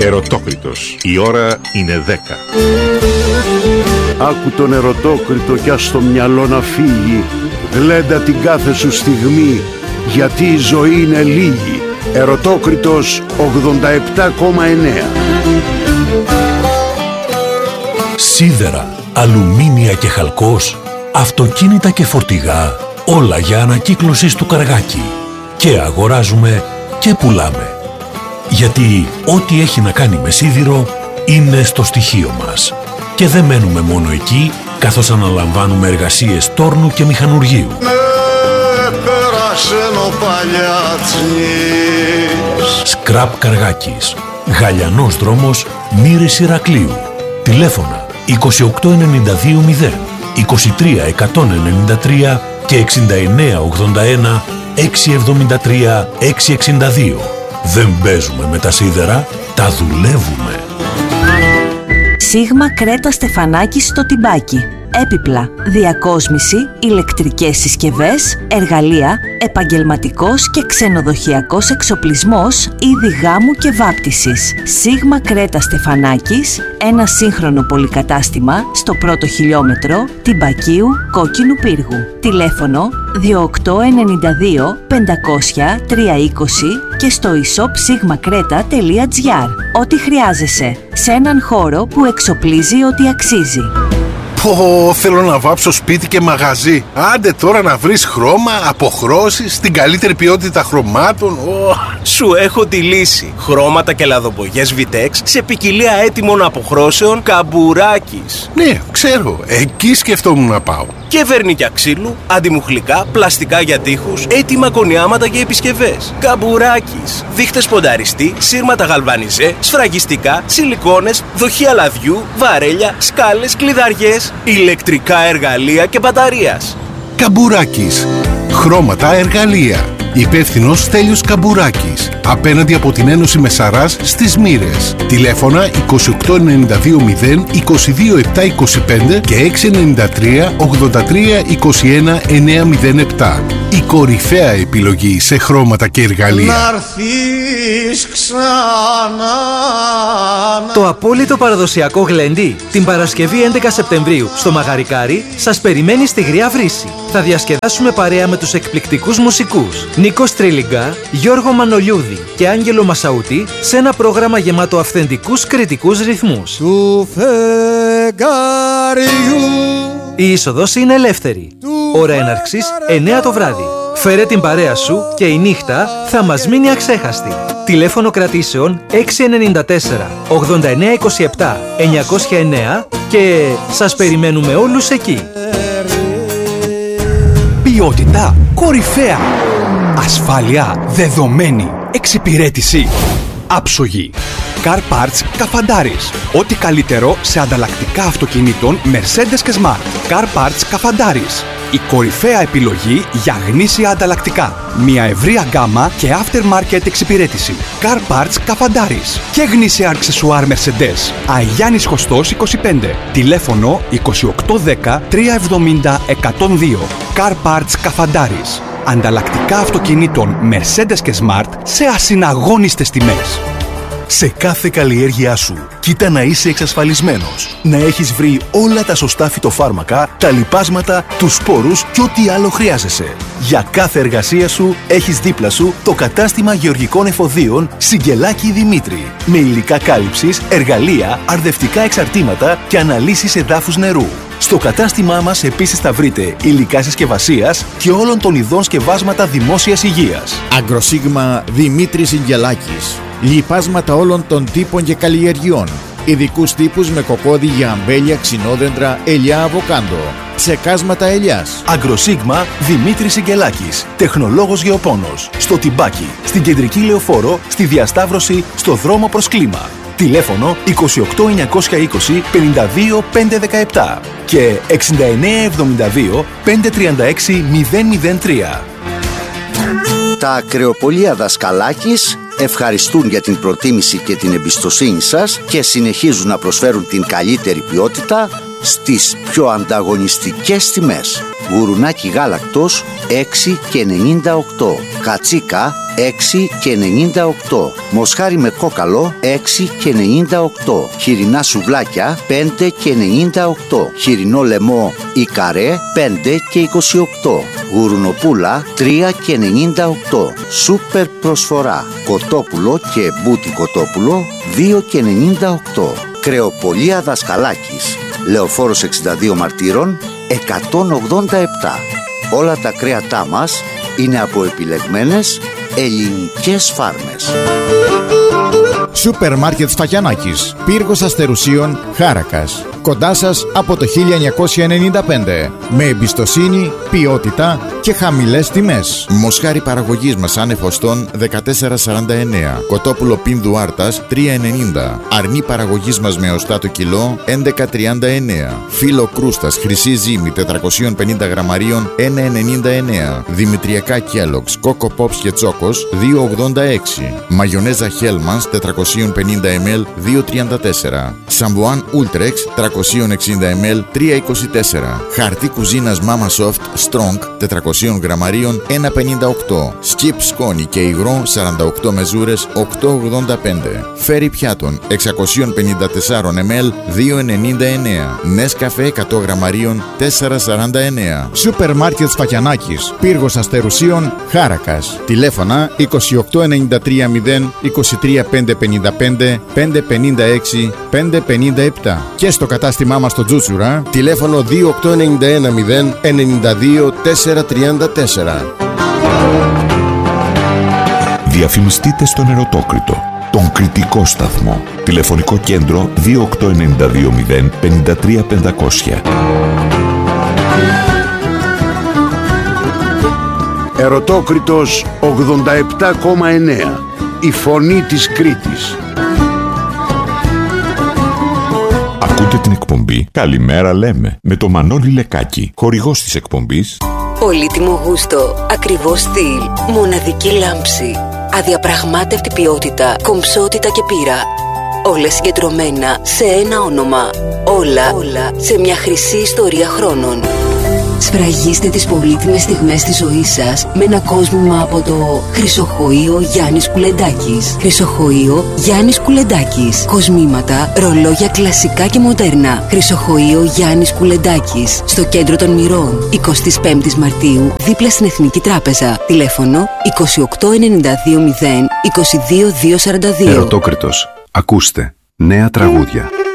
Ερωτόκριτος. Η ώρα είναι 10. Άκου τον ερωτόκριτο κι ας το μυαλό να φύγει. Γλέντα την κάθε σου στιγμή, γιατί η ζωή είναι λίγη. Ερωτόκριτος 87,9. Σίδερα, αλουμίνια και χαλκός, αυτοκίνητα και φορτηγά, όλα για ανακύκλωση του Καργάκη. Και αγοράζουμε και πουλάμε. Γιατί ό,τι έχει να κάνει με σίδηρο είναι στο στοιχείο μας. Και δεν μένουμε μόνο εκεί, καθώς αναλαμβάνουμε εργασίες τόρνου και μηχανουργείου. Σκραπ Καργάκης. Γαλιανός δρόμος, Μύρης Ηρακλείου. Τηλέφωνα 28920, 23193 και 6981 673 662. Δεν παίζουμε με τα σίδερα, τα δουλεύουμε. Σίγμα Κρέτα Στεφανάκης στο Τιμπάκι. Έπιπλα, διακόσμηση, ηλεκτρικές συσκευές, εργαλεία, επαγγελματικός και ξενοδοχειακός εξοπλισμός, είδη γάμου και βάπτισης. Σίγμα Κρέτα Στεφανάκης, ένα σύγχρονο πολυκατάστημα στο πρώτο χιλιόμετρο Τιμπακίου Κόκκινου Πύργου. Τηλέφωνο 2892 500 320 και στο e-shop-sigmacreta.gr. Ό,τι χρειάζεσαι σε έναν χώρο που εξοπλίζει ό,τι αξίζει. Θέλω να βάψω σπίτι και μαγαζί. Άντε τώρα να βρεις χρώμα, αποχρώσεις, την καλύτερη ποιότητα χρωμάτων. Σου έχω τη λύση. Χρώματα και λαδοπογιές Vitex σε ποικιλία έτοιμων αποχρώσεων Καμπουράκης. Ναι, ξέρω. Εκεί σκεφτόμουν να πάω. Και βερνίκια ξύλου, αντιμουχλικά, πλαστικά για τοίχους, έτοιμα κονιάματα και επισκευές. Καμπουράκης. Δείχτες πονταριστή, σύρματα γαλβανιζέ, σφραγιστικά, σιλικόνες, δοχεία λαδιού, βαρέλια, σκάλες, κλειδαριές, ηλεκτρικά εργαλεία και μπαταρίας. Καμπουράκης. Χρώματα, εργαλεία. Υπεύθυνος Στέλιος Καμπουράκης. Απέναντι από την Ένωση Μεσαράς στις Μύρες. Τηλέφωνα 28920 22725 και 693 83 21 907. Η κορυφαία επιλογή σε χρώματα και εργαλεία. Να'ρθείς ξανά. Το απόλυτο παραδοσιακό γλέντι την Παρασκευή 11 Σεπτεμβρίου στο Μαγαρικάρι σας περιμένει στη Γριά Βρύση. Θα διασκεδάσουμε παρέα με τους εκπληκτικούς μουσικούς Νίκος Τρίλιγκα, Γιώργο Μανολιούδη και Άγγελο Μασαούτη σε ένα πρόγραμμα γεμάτο αυθεντικούς κρητικούς ρυθμούς. Του φεγγαριού. Η είσοδος είναι ελεύθερη. Ώρα έναρξης 9 το βράδυ. Φέρε την παρέα σου και η νύχτα θα μας μείνει αξέχαστη. Τηλέφωνο κρατήσεων 694 8927 909 και σας περιμένουμε όλους εκεί. Ποιότητα κορυφαία. Ασφάλεια δεδομένη. Εξυπηρέτηση άψογη. Car Parts Καφαντάρης. Ό,τι καλύτερο σε ανταλλακτικά αυτοκινήτων Mercedes και Smart. Car Parts Καφαντάρης. Η κορυφαία επιλογή για γνήσια ανταλλακτικά. Μια ευρεία γκάμα και aftermarket εξυπηρέτηση. Car Parts Καφαντάρης. Και γνήσια αξεσουάρ Mercedes. Αγιάννης Χωστός 25. Τηλέφωνο 2810 370 102. Car Parts Καφαντάρης. Ανταλλακτικά αυτοκινήτων Mercedes και Smart σε ασυναγώνιστες τιμές. Σε κάθε καλλιέργειά σου, κοίτα να είσαι εξασφαλισμένος. Να έχεις βρει όλα τα σωστά φυτοφάρμακα, τα λιπάσματα, τους σπόρους και ό,τι άλλο χρειάζεσαι. Για κάθε εργασία σου, έχεις δίπλα σου το κατάστημα γεωργικών εφοδίων Σιγκελάκη Δημήτρη. Με υλικά κάλυψης, εργαλεία, αρδευτικά εξαρτήματα και αναλύσεις εδάφους νερού. Στο κατάστημά μας επίσης θα βρείτε υλικά συσκευασίας και όλων των ειδών σκευάσματα δημόσιας υγείας. Αγκροσίγμα Δημήτρης Σιγκελάκης. Λιπάσματα όλων των τύπων και καλλιεργειών. Ειδικούς τύπους με κοκόδι για αμπέλια, ξινόδεντρα, ελιά, αβοκάντο. Ψεκάσματα ελιάς. Αγκροσίγμα Δημήτρης Σιγκελάκης. Τεχνολόγος γεωπόνος. Στο Τιμπάκι, στην Κεντρική Λεωφόρο, στη Διασταύρωση, στο δρόμο προς Κλίμα. Τηλέφωνο 28920 52 517 και 6972 536 003. Τα ακρεοπολία Δασκαλάκης ευχαριστούν για την προτίμηση και την εμπιστοσύνη σας και συνεχίζουν να προσφέρουν την καλύτερη ποιότητα στις πιο ανταγωνιστικές τιμές. Γουρουνάκι γάλακτος 6,98. Κατσίκα 6,98. Μοσχάρι με κόκαλο 6,98. Χοιρινά σουβλάκια 5,98. Χοιρινό λαιμό ή καρέ 5,28. Γουρουνοπούλα 3,98. Σούπερ προσφορά. Κοτόπουλο και μπούτι κοτόπουλο 2,98. Κρεοπολία Δασκαλάκης, Λεωφόρος 62 Μαρτύρων 187. Όλα τα κρέατά μας είναι από επιλεγμένες ελληνικές φάρμες. Σούπερ μάρκετ Σφακιανάκης, πύργος Αστερουσίων, Χάρακας. Κοντά σας από το 1995. Με εμπιστοσύνη, ποιότητα και χαμηλές τιμές. Μοσχάρι παραγωγής μας άνεφοστών 14,49. Κοτόπουλο Πίνδου Άρτας 3,90. Αρνί παραγωγής μας με οστά το κιλό 11,39. Φύλλο κρούστας χρυσή ζύμη 450 γραμμαρίων 1,99. Δημητριακά Kellogg's, Coco Pops και Τσόκος 2,86. Μαγιονέζα Hellmann's 450 ml 2,34. Σαμπουάν Ultrex 360 ml 3,24. Χαρτί κουζίνας Mama Soft Strong 400 γραμμαρίων 1,58. Skip σκόνη και υγρό 48 μεζούρες 8,85. Φέρι πιάτων 654 ml 2,99. Νέσκαφε 100 γραμμαρίων 4,49. Σούπερ μάρκετ Σφακιανάκης, πύργος Αστερουσίων, Χάρακας. Τηλέφωνα 2893 0 23 555 556 557. Και στο κατάστημά μας στο Τζούτσουρα, τηλέφωνο 2891 0 92 434. Διαφημιστείτε στον Ερωτόκριτο, τον κριτικό σταθμό. Τηλεφωνικό κέντρο 2892 0 53 500. Ερωτόκριτος 87,9. Η φωνή της Κρήτης. Ακούτε την εκπομπή «Καλημέρα λέμε» με το Μανώλη Λεκάκη, χορηγός της εκπομπής. Πολύτιμο γούστο, ακριβό στυλ, μοναδική λάμψη, αδιαπραγμάτευτη ποιότητα, κομψότητα και πείρα. Όλα συγκεντρωμένα σε ένα όνομα. Όλα σε μια χρυσή ιστορία χρόνων. Σφραγίστε τις πολύτιμες στιγμές της ζωής σας με ένα κόσμημα από το Χρυσοχοείο Γιάννης Κουλεντάκης. Χρυσοχοείο Γιάννης Κουλεντάκης. Κοσμήματα, ρολόγια κλασικά και μοντέρνα. Χρυσοχοείο Γιάννης Κουλεντάκης. Στο κέντρο των Μυρών, 25 Μαρτίου, δίπλα στην Εθνική Τράπεζα. Τηλέφωνο 2892 0 22 242. Ερωτόκριτος. Ακούστε νέα τραγούδια.